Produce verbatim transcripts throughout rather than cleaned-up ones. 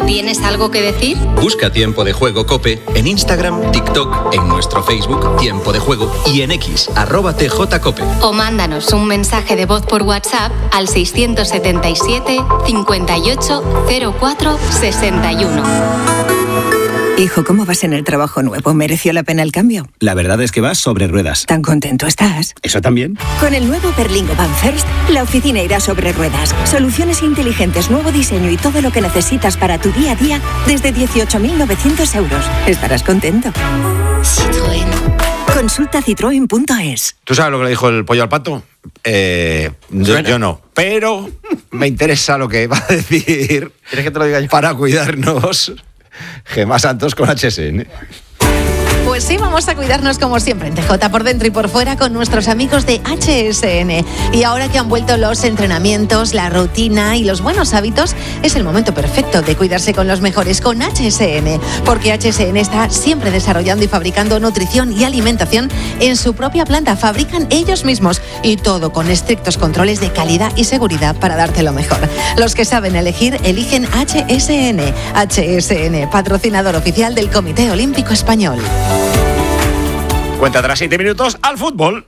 ¿Tienes algo que decir? Busca Tiempo de Juego COPE en Instagram, TikTok, en nuestro Facebook Tiempo de Juego y en X, arroba tjcope. O mándanos un mensaje de voz por WhatsApp al seiscientos setenta y siete, cincuenta y ocho, cero cuatro, sesenta y uno. Hijo, ¿cómo vas en el trabajo nuevo? ¿Mereció la pena el cambio? La verdad es que vas sobre ruedas. ¿Tan contento estás? ¿Eso también? Con el nuevo Berlingo Van First, la oficina irá sobre ruedas. Soluciones inteligentes, nuevo diseño y todo lo que necesitas para tu día a día desde dieciocho mil novecientos euros. Estarás contento. Citroën. Consulta citroen punto es. ¿Tú sabes lo que le dijo el pollo al pato? Eh, yo, yo no. Pero me interesa lo que va a decir. ¿Quieres que te lo diga yo? Para cuidarnos. Gemma Santos con H S N. Pues sí, vamos a cuidarnos como siempre en T J, por dentro y por fuera, con nuestros amigos de H S N. Y ahora que han vuelto los entrenamientos, la rutina y los buenos hábitos, es el momento perfecto de cuidarse con los mejores, con H S N. Porque H S N está siempre desarrollando y fabricando nutrición y alimentación en su propia planta. Fabrican ellos mismos y todo con estrictos controles de calidad y seguridad para darte lo mejor. Los que saben elegir, eligen H S N. H S N, patrocinador oficial del Comité Olímpico Español. Cuenta tras siete minutos al fútbol.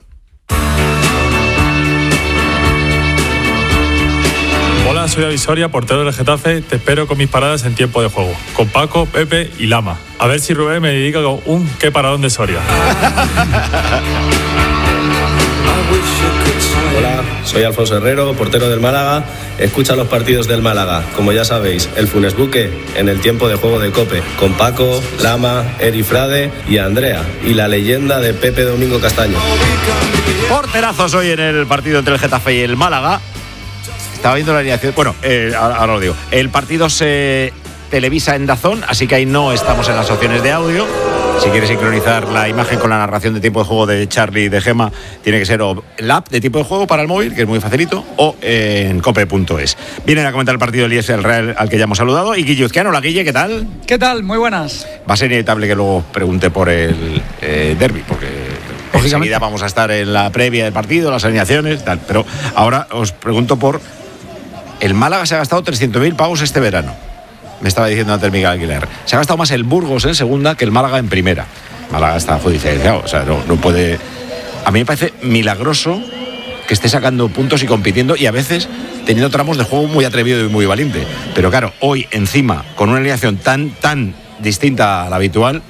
Hola, soy Avisoria, portero del Getafe. Te espero con mis paradas en tiempo de juego. Con Paco, Pepe y Lama. A ver si Rubén me dedica con un qué paradón de Soria. Hola, soy Alfonso Herrero, portero del Málaga. Escucha los partidos del Málaga, como ya sabéis, el Funes Buque en el tiempo de juego de COPE, con Paco, Lama, Eri Frade y Andrea, y la leyenda de Pepe Domingo Castaño. Porterazos hoy en el partido entre el Getafe y el Málaga. Estaba viendo la alineación. Bueno, eh, ahora, ahora lo digo. El partido se televisa en DAZN, así que ahí no estamos en las opciones de audio. Si quieres sincronizar la imagen con la narración de tiempo de juego de Charlie y de Gemma, tiene que ser o la app de tiempo de juego para el móvil, que es muy facilito, o en cope punto es. Vienen a comentar el partido del I S el Real, al que ya hemos saludado. Y Guille Uzquiano. Hola, Guille, ¿qué tal? ¿Qué tal? Muy buenas. Va a ser inevitable que luego pregunte por el eh, derbi, porque enseguida vamos a estar en la previa del partido, las alineaciones, tal. Pero ahora os pregunto por... El Málaga se ha gastado trescientos mil pavos este verano. Me estaba diciendo antes Miguel Aguilar. Se ha gastado más el Burgos en segunda que el Málaga en primera. Málaga está judicializado, o sea, no, no puede... A mí me parece milagroso que esté sacando puntos y compitiendo, y a veces teniendo tramos de juego muy atrevido y muy valiente. Pero claro, hoy encima, con una alineación tan, tan distinta a la habitual,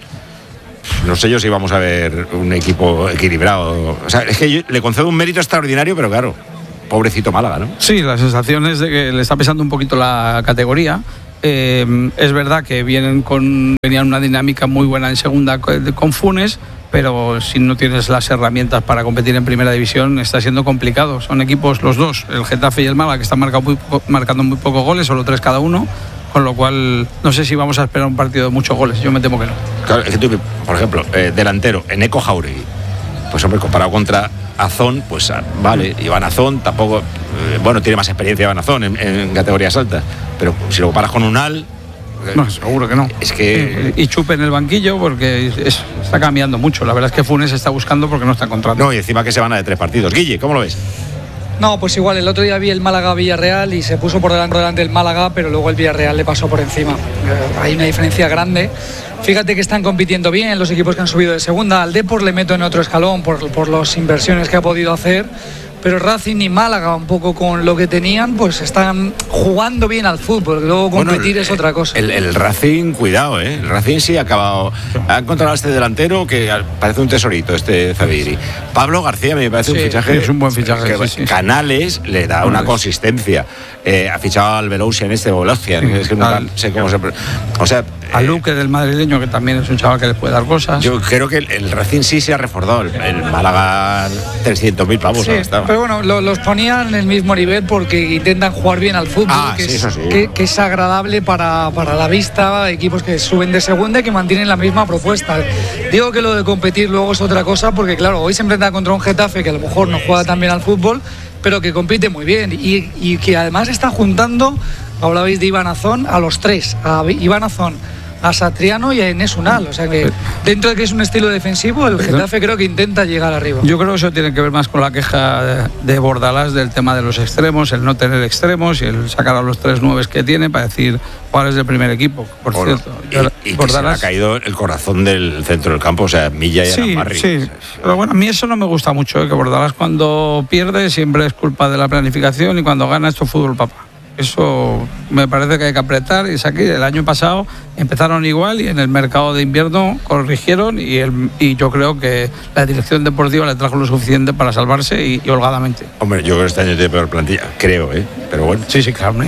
no sé yo si vamos a ver un equipo equilibrado. O sea, es que yo le concedo un mérito extraordinario, pero claro, pobrecito Málaga, ¿no? Sí, la sensación es de que le está pesando un poquito la categoría. Eh, es verdad que vienen con venían una dinámica muy buena en segunda con Funes, pero si no tienes las herramientas para competir en primera división está siendo complicado. Son equipos los dos, el Getafe y el Málaga, que están marcando muy, marcando muy pocos goles, solo tres cada uno, con lo cual no sé si vamos a esperar un partido de muchos goles. Yo me temo que no. Claro, es que tú, por ejemplo, eh, delantero, Eneco Jauregui, pues hombre, comparado contra Azón, pues vale, Iván Azón tampoco, eh, bueno, tiene más experiencia Iván Azón en, en categorías altas, pero si lo comparas con Unal, eh, no, seguro que no. Es que... Y Chupe en el banquillo, porque es, está cambiando mucho. La verdad es que Funes está buscando porque no está encontrando. No, y encima que se van a de tres partidos. Guille, ¿cómo lo ves? No, pues igual, el otro día vi el Málaga-Villarreal y se puso por delante, delante del Málaga, pero luego el Villarreal le pasó por encima. Hay una diferencia grande. Fíjate que están compitiendo bien los equipos que han subido de segunda. Al Depor le meto en otro escalón por, por las inversiones que ha podido hacer. Pero Racing y Málaga, un poco con lo que tenían, pues están jugando bien al fútbol. Luego competir bueno, el, es otra cosa. El, el Racing, cuidado, ¿eh? El Racing sí ha acabado. Ha encontrado a este delantero que parece un tesorito, este Zaviri. Pablo García me parece sí, un fichaje. Es un buen fichaje. Que, sí, sí. Canales le da una consistencia. Eh, ha fichado al Belousian, este Bologna, sí, es que nunca sé cómo se. O sea. A Luque, eh, del madrileño, que también es un chaval que les puede dar cosas. Yo creo que el, el Racing sí se ha reforzado. El, el Málaga, trescientos mil pavos. Sí, pero bueno, lo, los ponían en el mismo nivel porque intentan jugar bien al fútbol, ah, que, sí, es, eso sí. que, que es agradable para, para la vista, equipos que suben de segunda y que mantienen la misma propuesta. Digo que lo de competir luego es otra cosa, porque claro, hoy se enfrenta contra un Getafe que a lo mejor no juega tan bien al fútbol, pero que compite muy bien y, y que además está juntando, hablabais de Iván Azón, a los tres, a Iván Azón, a Satriano y a Enes Unal. O sea que dentro de que es un estilo defensivo, el Getafe creo que intenta llegar arriba. Yo creo que eso tiene que ver más con la queja de, de Bordalás del tema de los extremos, el no tener extremos y el sacar a los tres nueves que tiene para decir cuál es el primer equipo, por bueno, cierto. Y, y Bordalás... que se le ha caído el corazón del centro del campo, o sea, Milla y sí, Arambarri. Sí, pero bueno, a mí eso no me gusta mucho, ¿eh? Que Bordalás cuando pierde siempre es culpa de la planificación y cuando gana esto es fútbol papá. Eso me parece que hay que apretar y sacar. El año pasado empezaron igual y en el mercado de invierno corrigieron y, el, y yo creo que la dirección deportiva le trajo lo suficiente para salvarse y, y holgadamente. Hombre, yo creo que este año tiene peor plantilla, creo, ¿eh? Pero bueno. Sí, sí, claro.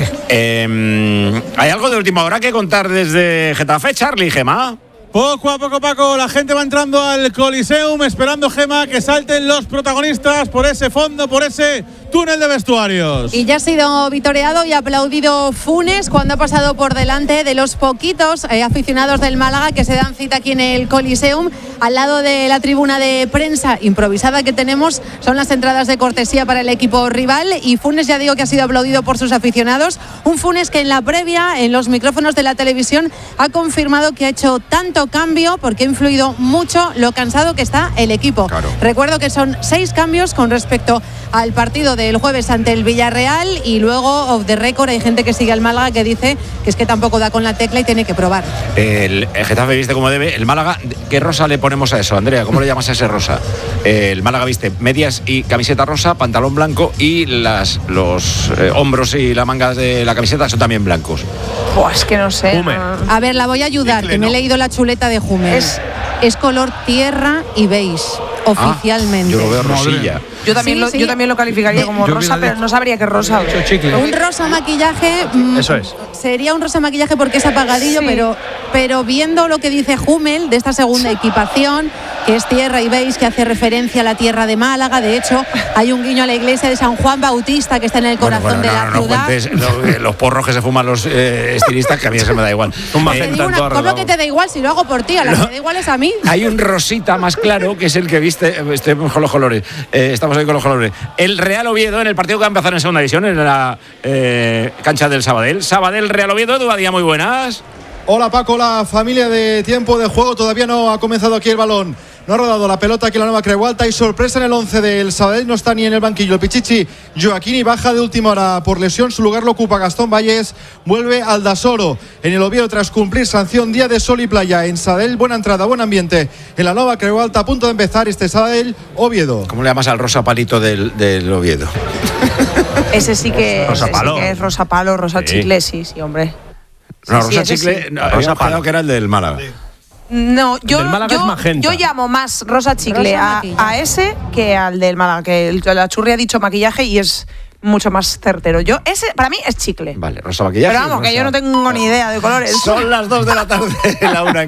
Eh, ¿Hay algo de última hora que contar desde Getafe, Charlie, Gemma? Poco a poco, Paco, la gente va entrando al Coliseum esperando, Gema, que salten los protagonistas por ese fondo, por ese túnel de vestuarios. Y ya ha sido vitoreado y aplaudido Funes cuando ha pasado por delante de los poquitos eh, aficionados del Málaga que se dan cita aquí en el Coliseum. Al lado de la tribuna de prensa improvisada que tenemos son las entradas de cortesía para el equipo rival y Funes, ya digo que ha sido aplaudido por sus aficionados. Un Funes que en la previa, en los micrófonos de la televisión, ha confirmado que ha hecho tanto cambio porque ha influido mucho lo cansado que está el equipo. Claro. Recuerdo que son seis cambios con respecto al partido del jueves ante el Villarreal y luego off the record hay gente que sigue al Málaga que dice que es que tampoco da con la tecla y tiene que probar. El, el Getafe viste como debe, el Málaga, ¿qué rosa le ponemos a eso, Andrea? ¿Cómo le llamas a ese rosa? El Málaga viste medias y camiseta rosa, pantalón blanco y las, los eh, hombros y la manga de la camiseta son también blancos. Pues que no sé. Hume. A ver, la voy a ayudar, que me he leído la chuleta de Hummel. Es, es color tierra y beige, oficialmente. Ah, yo lo veo rosilla. Yo también, sí, lo, sí. yo también lo calificaría como yo rosa, pero no sabría qué rosa. Un rosa maquillaje. Mmm, Eso es. Sería un rosa maquillaje porque es apagadillo, sí. pero, pero viendo lo que dice Hummel de esta segunda equipación, que es tierra y beige, que hace referencia a la tierra de Málaga. De hecho, hay un guiño a la iglesia de San Juan Bautista que está en el corazón bueno, bueno, de no, la no, ciudad. No cuentes los, los porros que se fuman los eh, estilistas, que a mí eso me da igual. Un magenta en todo arreglado. ¿Cómo que te da igual si lo hago por ti? A la no. que te da igual es a mí. Hay un rosita más claro que es el que viste. Estamos con los colores. Eh, estamos ahí con los colores. El Real Oviedo en el partido que va a empezar en segunda división, en la eh, cancha del Sabadell. Sabadell, Real Oviedo, Edu Badía, muy buenas. Hola Paco, la familia de tiempo de juego. Todavía no ha comenzado aquí el balón. No ha rodado la pelota aquí en la nueva Creu Alta. Hay sorpresa en el once del Sabadell. No está ni en el banquillo el Pichichi Joaquini, baja de última hora por lesión. Su lugar lo ocupa Gastón Valles. Vuelve Aldasoro en el Oviedo tras cumplir sanción. Día de sol y playa en Sabadell. Buena entrada, buen ambiente en la nueva Creu Alta. A punto de empezar este Sabadell Oviedo. ¿Cómo le llamas al rosa palito del, del Oviedo? Ese sí que, rosa ese palo. Sí que es rosa palo, rosa sí. chicle, sí, sí, hombre. No, sí, rosa sí, chicle, sí. no, rosa palo que era el del Málaga. Sí. No, yo, del Málaga yo, es magenta. yo llamo más rosa chicle rosa a, a ese que al del Málaga, que el, la Churri ha dicho maquillaje y es mucho más certero. Yo, ese para mí es chicle. Vale, rosa maquillaje. Pero vamos, rosa... que yo no tengo ni idea de colores. Son las dos de la tarde, la una.